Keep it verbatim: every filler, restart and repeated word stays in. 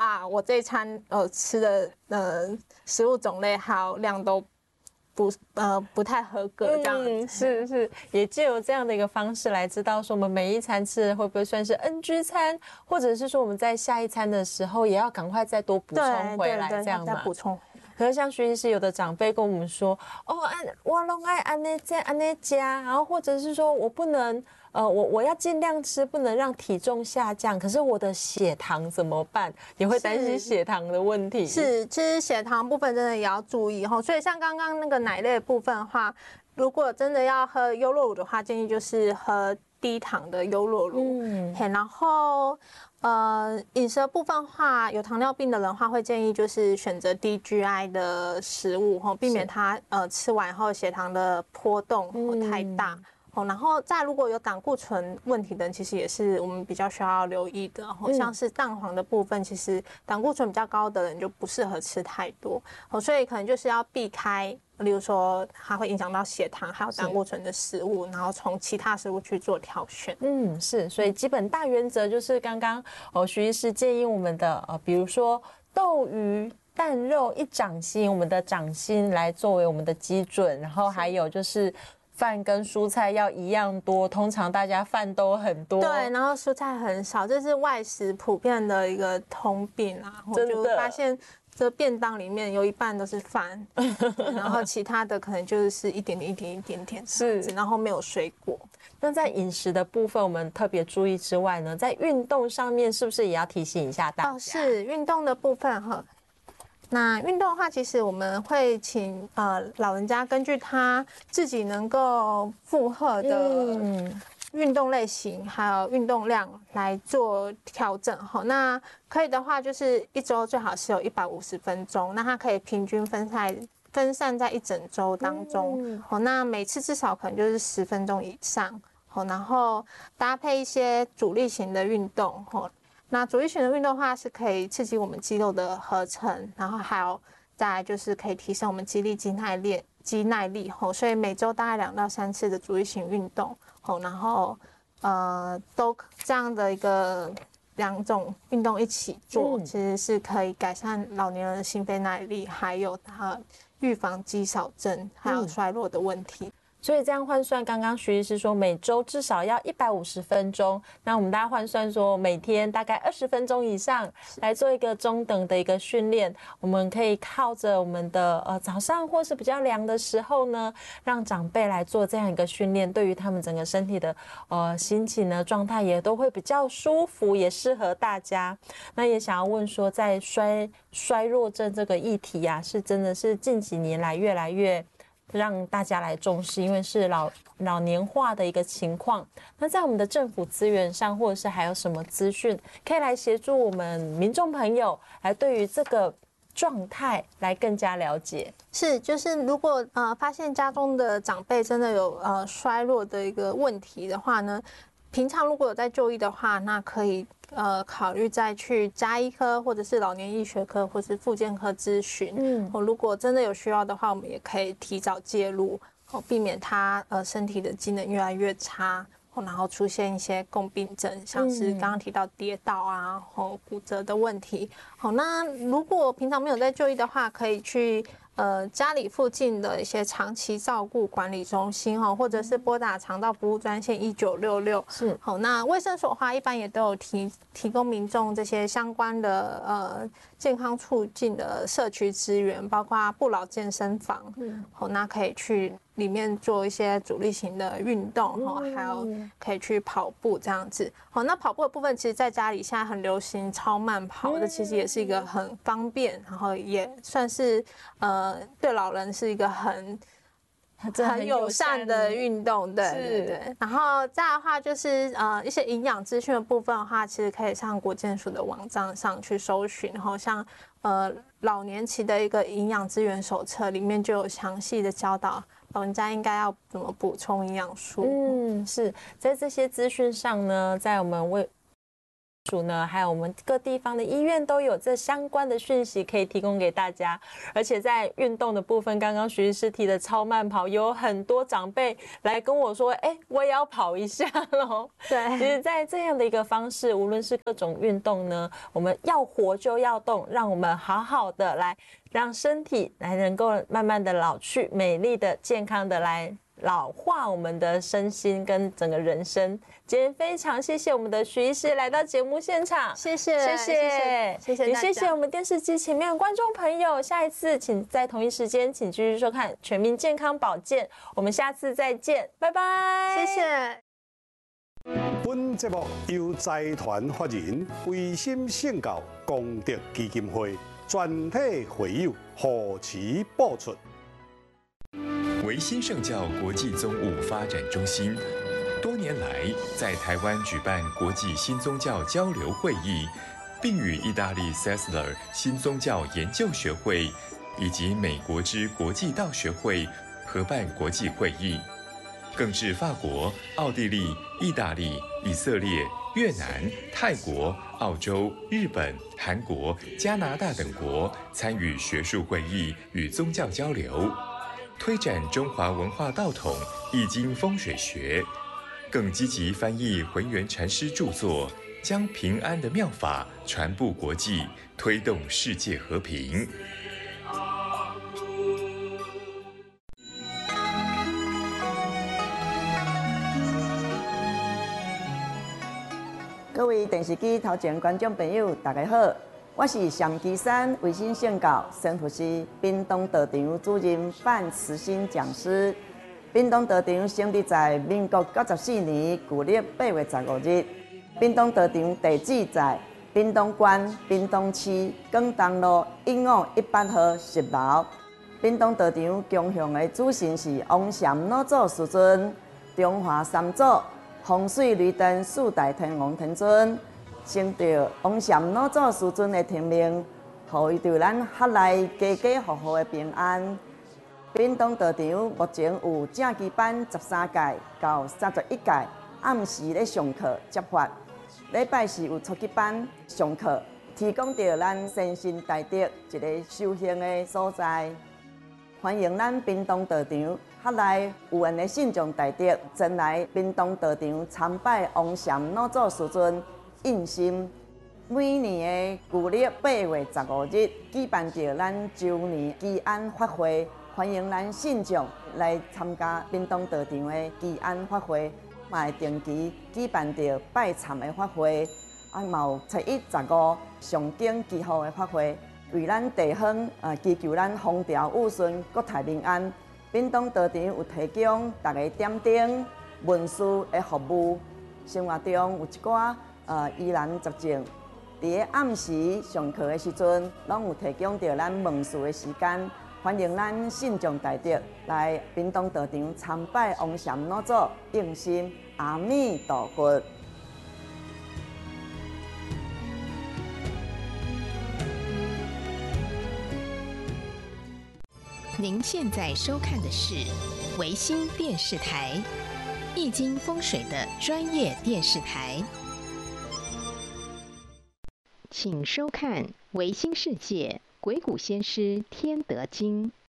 啊，我这一餐呃吃的呃食物种类还有量都不呃不太合格这样子。 嗯，是是，也借由这样的一个方式来知道说我们每一餐吃的会不会算是 N G 餐，或者是说我们在下一餐的时候也要赶快再多补充回来，这样嘛。 再补充。 可是像徐医师有的长辈跟我们说，哦，按我拢爱按那这按那加，然后或者是说我不能，呃，我我要尽量吃，不能让体重下降。可是我的血糖怎么办？也会担心血糖的问题。 是，其实血糖部分真的也要注意哈。所以像刚刚那个奶类的部分的话，如果真的要喝优酪乳的话，建议就是喝低糖的优酪乳。嗯，然后。呃，饮食的部分的话，有糖尿病的人的话，会建议就是选择低 G I 的食物哈，避免它呃吃完后血糖的波动太大。哦，然后再如果有胆固醇问题的人，其实也是我们比较需要留意的。哦，像是蛋黄的部分，其实胆固醇比较高的人就不适合吃太多。哦，所以可能就是要避开。例如说，它会影响到血糖还有胆固醇的食物，然后从其他食物去做挑选。 嗯，是，所以基本大原则就是刚刚哦，徐医师建议我们的呃，比如说豆鱼、蛋肉一掌心，我们的掌心来作为我们的基准，然后还有就是饭跟蔬菜要一样多，通常大家饭都很多， 对，然后蔬菜很少，这是外食普遍的一个通病啊。我就发现。这便当里面有一半都是饭，然后其他的可能就是一点点、一点一点点是，然后没有水果。 那在饮食的部分，我们特别注意之外呢，在运动上面是不是也要提醒一下大家？ 哦，是运动的部分哈。那运动的话，其实我们会请呃老人家根据他自己能够负荷的。嗯运动类型还有运动量来做调整哈，那可以的话就是一周最好是有一百五十分钟，那它可以平均分散分散在一整周当中，嗯、哦，那每次至少可能就是十分钟以上，哦，然后搭配一些阻力型的运动，哦，那阻力型的运动的话是可以刺激我们肌肉的合成，然后还有再来就是可以提升我们肌力、肌耐力、肌耐力，哦，所以每周大概两到三次的阻力型运动。然后，呃，都这样的一个两种运动一起做，嗯、其实是可以改善老年人的心肺耐力，还有它预防肌少症还有衰弱的问题。嗯所以这样换算，刚刚徐医师说每周至少要一百五十分钟，那我们大家换算说每天大概二十分钟以上来做一个中等的一个训练，我们可以靠着我们的呃早上或是比较凉的时候呢，让长辈来做这样一个训练，对于他们整个身体的呃心情呢状态也都会比较舒服，也适合大家。那也想要问说，在衰衰弱症这个议题啊，是真的是近几年来越来越让大家来重视，因为是老老年化的一个情况。那在我们的政府资源上，或者是还有什么资讯可以来协助我们民众朋友来对于这个状态来更加了解？ 是，就是如果呃发现家中的长辈真的有呃衰弱的一个问题的话呢，平常如果有在就医的话，那可以呃考虑再去家医科或者是老年医学科或是复健科咨询。嗯，哦，如果真的有需要的话，我们也可以提早介入，哦，避免他呃身体的机能越来越差，哦，然后出现一些共病症，像是刚刚提到跌倒啊，哦骨折的问题。好，那如果平常没有在就医的话，可以去。呃，家里附近的一些长期照顾管理中心哈，或者是拨打肠道服务专线一九六六。是，好，那卫生所的话，一般也都有提提供民众这些相关的呃健康促进的社区资源，包括不老健身房。嗯，好，那可以去里面做一些阻力型的运动哈，还有可以去跑步这样子。好，那跑步的部分，其实在家里现在很流行超慢跑，这其实也是一个很方便，然后也算是呃。对老人是一个很很友善的运动，对对对。然后再来的话就是呃一些营养资讯的部分的话，其实可以上国健署的网站上去搜寻，然后像呃老年期的一个营养资源手册里面就有详细的教导老人家应该要怎么补充营养素。 嗯，是在这些资讯上呢，在我们为署呢，还有我们各地方的医院都有这相关的讯息可以提供给大家。而且在运动的部分，刚刚徐医师提的超慢跑，有很多长辈来跟我说，哎、欸，我也要跑一下咯。 对， 其实，在这样的一个方式，无论是各种运动呢，我们要活就要动，让我们好好的来让身体来能够慢慢的老去，美丽的、健康的来老化我们的身心跟整个人生。今天非常谢谢我们的徐医师来到节目现场， 谢谢， 谢谢， 谢谢， 也谢谢我们电视机前面的观众朋友。下一次请在同一时间，请继续收看《全民健康保健》，我们下次再见，拜拜， 谢谢。 本节目由财团法人维心圣教功德基金会全体会友护持播出。 维新圣教国际宗务发展中心多年来在台湾举办国际新宗教交流会议，并与意大利 Sessler 新宗教研究学会以及美国之国际道学会合办国际会议，更至法国、奥地利、意大利、以色列、越南、泰国、澳洲、日本、韩国、加拿大等国参与学术会议与宗教交流，推展中华文化道统、易经风水学，更积极翻译浑元禅师著作，将平安的妙法传布国际，推动世界和平。 各位电视机头前观众朋友，大家好，我是上基山维新圣教神父师屏东道场主任范慈心讲师。屏东道场成立在民国九十四年旧历八月十五日。屏东道场地址在屏东县屏东市广东路一五一八号十楼。屏东道场供奉的主神是王禅老祖师尊、中华三祖、风水绿灯四大天王天尊。承着王禅老祖师尊的天命，予伊对咱合内家家户户的平安。屏东道场目前有正期班十三届到三十一届，暗时咧上课接法，礼拜四有初级班上课，提供着咱身心大德一个修行的所在。欢迎咱屏东道场合内有缘的信众大德，前来屏东道场参拜王禅老祖师尊印心。每年的旧历八月十五日举办着咱周年祈安法会。欢迎咱信众来参加屏东道场的祈安法会，嘛会定期举办着拜忏的法会，啊，嘛有初一十五上经祈福的法会，为咱地方呃祈求咱风调雨顺、国泰民安。屏东道场有提供大家点灯、文书的服务，生活中有一寡呃疑难杂症，伫咧暗时上课的时阵，拢有提供着咱问事的时间。欢迎咱信众大德来屏东道场参拜王禅老祖印心，阿弥陀佛。 您现在收看的是维新电视台，易经风水的专业电视台，请收看维新世界鬼谷先师天德经。